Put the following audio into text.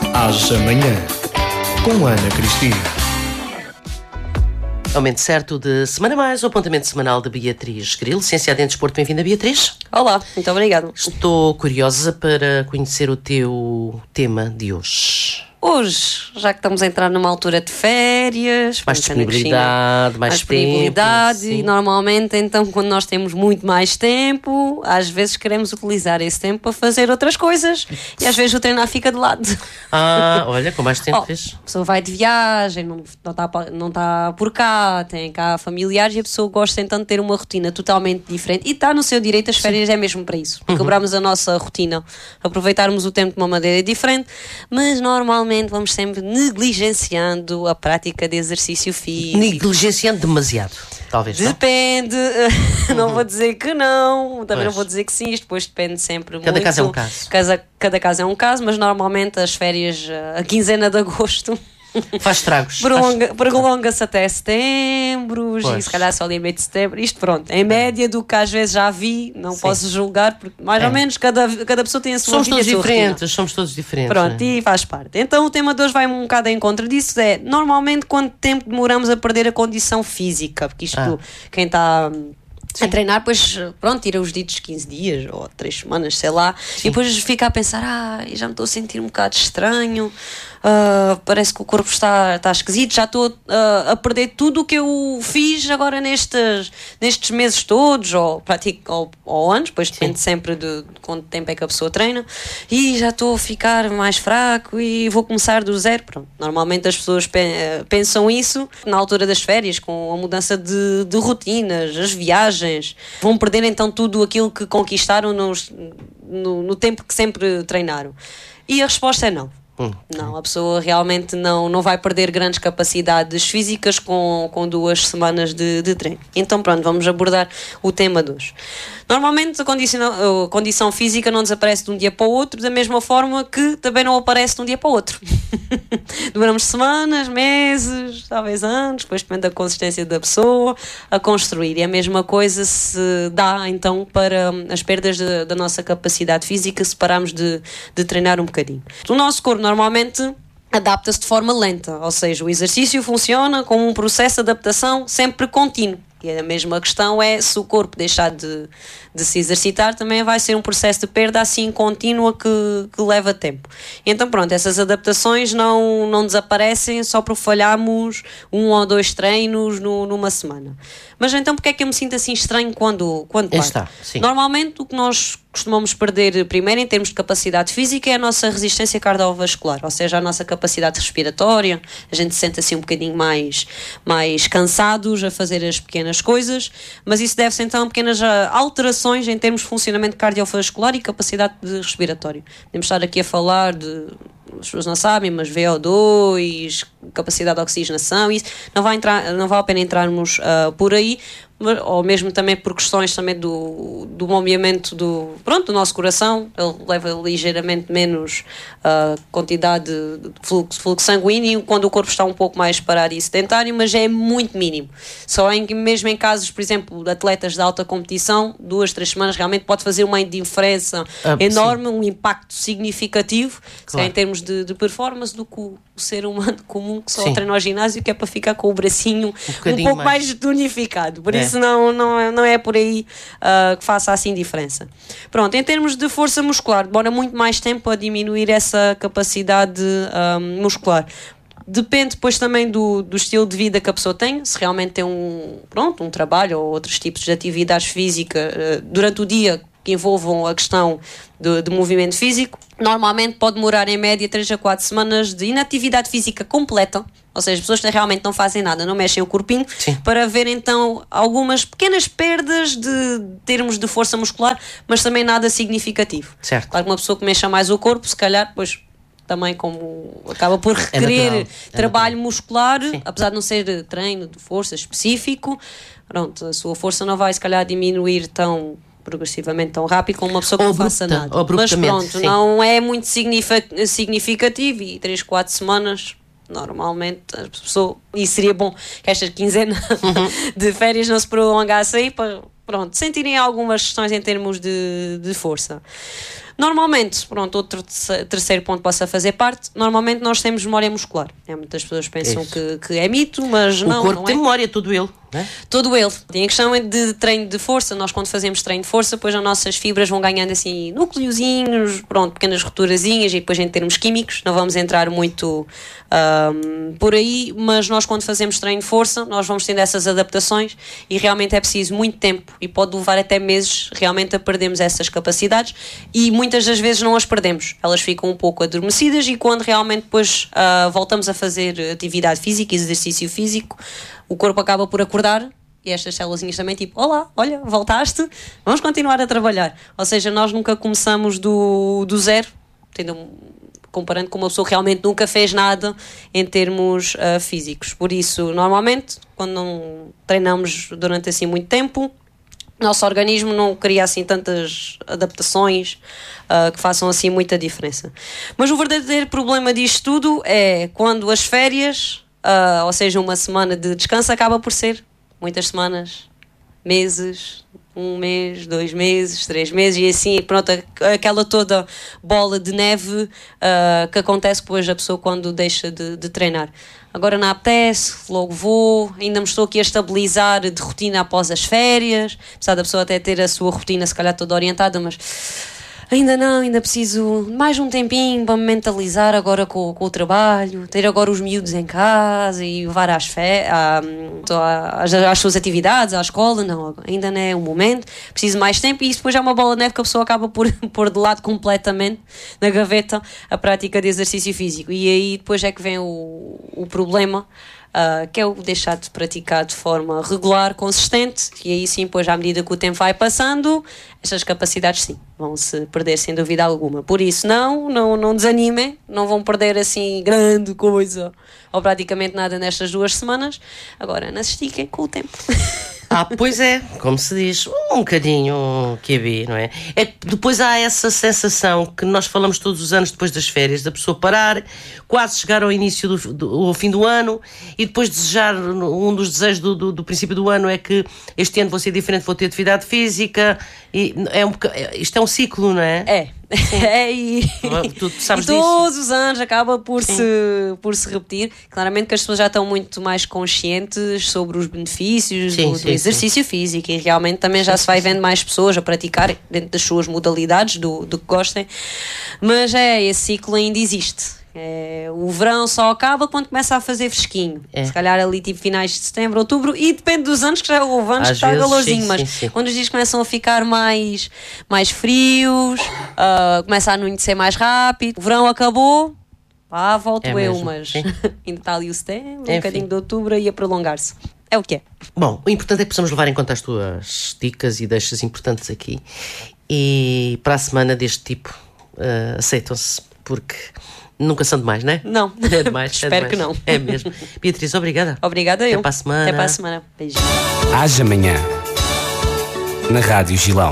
Haja Manhã, com Ana Cristina. Momento certo de semana mais, o apontamento semanal de Beatriz Grilo, licenciada em Desporto. Bem-vinda, Beatriz. Olá, muito obrigada. Estou curiosa para conhecer o teu tema de hoje. Hoje, já que estamos a entrar numa altura de férias, Mais disponibilidade, mais disponibilidade, tempo, e normalmente, então, quando nós temos muito mais tempo, às vezes queremos utilizar esse tempo para fazer outras coisas e às vezes o treinar fica de lado. Olha, com mais tempo fez. A pessoa vai de viagem, não está por cá, tem cá familiares e a pessoa gosta então de ter uma rotina totalmente diferente e está no seu direito. As férias é mesmo para isso, para quebrarmos a nossa rotina, aproveitarmos o tempo de uma maneira diferente, mas normalmente vamos sempre negligenciando a prática de exercício físico. Negligenciando demasiado, talvez. Depende, não vou dizer que não, também não vou dizer que sim, isto depois depende sempre muito. Cada caso é um caso. Cada caso é um caso, mas normalmente as férias, a quinzena de agosto faz estragos. Prolonga-se até setembro e se calhar só ali meio de setembro. Isto pronto, em média do que às vezes já vi, não posso julgar, porque mais ou menos cada pessoa tem a sua vida. Somos todos diferentes. Pronto, e faz parte. Então o tema de hoje vai um bocado em contra disso, é normalmente quanto tempo demoramos a perder a condição física, porque isto, quem está a treinar, depois pronto, tira os ditos 15 dias ou 3 semanas, sei lá, e depois fica a pensar, já me estou a sentir um bocado estranho, parece que o corpo está esquisito, já estou a perder tudo o que eu fiz agora nestes meses todos, ou anos, depois depende sempre de quanto tempo é que a pessoa treina, e já estou a ficar mais fraco e vou começar do zero. Pronto, normalmente as pessoas pensam isso na altura das férias, com a mudança de rotinas, as viagens, vão perder então tudo aquilo que conquistaram no tempo que sempre treinaram. E a resposta é não. Não, a pessoa realmente não vai perder grandes capacidades físicas com 2 semanas de treino. Então pronto, vamos abordar o tema de hoje. Normalmente a condição física não desaparece de um dia para o outro, da mesma forma que também não aparece de um dia para o outro. Demoramos semanas, meses, talvez anos, depois depende da consistência da pessoa, a construir. E a mesma coisa se dá então para as perdas da nossa capacidade física se pararmos de treinar um bocadinho. O nosso corpo normalmente adapta-se de forma lenta, ou seja, o exercício funciona como um processo de adaptação sempre contínuo. E a mesma questão é, se o corpo deixar de se exercitar, também vai ser um processo de perda assim contínua que leva tempo. E então pronto, essas adaptações não desaparecem só por falharmos 1 ou 2 treinos numa semana. Mas então porque é que eu me sinto assim estranho quando paro? Normalmente o que nós costumamos perder primeiro em termos de capacidade física é a nossa resistência cardiovascular, ou seja, a nossa capacidade respiratória. A gente se sente assim um bocadinho mais cansados a fazer as pequenas coisas, mas isso deve-se então a pequenas alterações em termos de funcionamento cardiovascular e capacidade respiratória. Podemos estar aqui a falar de, as pessoas não sabem, mas VO2, capacidade de oxigenação, isso não vale a pena entrarmos por aí, ou mesmo também por questões também do bombeamento do nosso coração. Ele leva ligeiramente menos quantidade de fluxo sanguíneo quando o corpo está um pouco mais parado e sedentário, mas é muito mínimo. Só mesmo em casos, por exemplo, de atletas de alta competição, 2, 3 semanas realmente pode fazer uma diferença enorme, um impacto significativo, em termos de performance, do que o ser humano comum que só treina ao ginásio, que é para ficar com o bracinho um pouco mais tonificado. Por isso não é por aí que faça assim diferença. Pronto, em termos de força muscular, demora muito mais tempo a diminuir essa capacidade muscular. Depende depois também do estilo de vida que a pessoa tem, se realmente tem um trabalho ou outros tipos de atividades físicas durante o dia que envolvam a questão de movimento físico. Normalmente pode demorar em média 3 a 4 semanas de inatividade física completa, ou seja, as pessoas que realmente não fazem nada, não mexem o corpinho, para ver então algumas pequenas perdas de termos de força muscular, mas também nada significativo. Certo. Claro que uma pessoa que mexa mais o corpo, se calhar depois também como acaba por requerer trabalho muscular, apesar de não ser treino de força específico, pronto, a sua força não vai se calhar diminuir tão progressivamente, tão rápido, como uma pessoa que não faça nada. Mas pronto, não é muito significativo, e 3, 4 semanas normalmente a pessoa, e seria bom que esta quinzena de férias não se prolongasse aí para sentirem algumas questões em termos de força. Normalmente, pronto, outro terceiro ponto possa fazer parte, normalmente nós temos memória muscular. Muitas pessoas pensam que é mito, mas não. O corpo não tem é. memória, todo ele. Não é? Todo ele. E a questão é de treino de força. Nós, quando fazemos treino de força, depois as nossas fibras vão ganhando assim núcleozinhos, pronto, pequenas roturazinhas, e depois em termos químicos, não vamos entrar muito por aí, mas nós, quando fazemos treino de força, nós vamos tendo essas adaptações e realmente é preciso muito tempo e pode levar até meses realmente a perdermos essas capacidades e muitas das vezes não as perdemos. Elas ficam um pouco adormecidas e quando realmente depois voltamos a fazer atividade física, exercício físico, o corpo acaba por acordar e estas células também tipo, olá, olha, voltaste, vamos continuar a trabalhar. Ou seja, nós nunca começamos do zero, comparando com uma pessoa que realmente nunca fez nada em termos físicos. Por isso, normalmente, quando não treinamos durante assim muito tempo, nosso organismo não cria assim tantas adaptações que façam assim muita diferença. Mas o verdadeiro problema disto tudo é quando as férias, ou seja, uma semana de descanso acaba por ser muitas semanas, meses, 1 mês, 2 meses, 3 meses e assim, pronto, aquela toda bola de neve que acontece depois a pessoa quando deixa de treinar. Agora não apetece, logo vou, ainda me estou aqui a estabilizar de rotina após as férias, apesar da pessoa até ter a sua rotina se calhar toda orientada, mas ainda não, ainda preciso mais um tempinho para me mentalizar agora com o trabalho, ter agora os miúdos em casa e levar às suas atividades, à escola. Não, ainda não é o momento, preciso mais tempo e isso depois é uma bola de neve que a pessoa acaba por pôr de lado completamente na gaveta a prática de exercício físico e aí depois é que vem o problema. Que é o deixar de praticar de forma regular, consistente e aí sim, pois à medida que o tempo vai passando estas capacidades sim, vão se perder sem dúvida alguma, por isso não desanimem, não vão perder assim grande coisa ou praticamente nada nestas 2 semanas, agora não se estiquem com o tempo. Pois é, como se diz, um bocadinho QB, não é? É que depois há essa sensação que nós falamos todos os anos depois das férias, da pessoa parar, quase chegar ao início ao fim do ano e depois desejar, um dos desejos do princípio do ano é que este ano vou ser diferente, vou ter atividade física e isto é um ciclo, não é? E tu sabes todos disso? os anos acaba por se repetir. Claramente que as pessoas já estão muito mais conscientes sobre os benefícios do exercício físico e realmente também já se vai vendo mais pessoas a praticar dentro das suas modalidades do que gostem, mas esse ciclo ainda existe. O verão só acaba quando começa a fazer fresquinho, se calhar ali tipo finais de setembro, outubro e depende dos anos, que já houve anos que está calorzinho, mas quando os dias começam a ficar mais frios, começa a anoitecer mais rápido, o verão acabou, volto mas ainda está ali o setembro, um bocadinho de outubro e a prolongar-se. É o que é. Bom, o importante é que possamos levar em conta as tuas dicas e deixas importantes aqui e para a semana deste tipo aceitam-se, porque nunca são demais, não é? Não, é demais. Espero que não. É mesmo. Beatriz, obrigada. Obrigada eu. Até para a semana. Até para a semana. Beijinho. Haja Manhã na Rádio Gilão.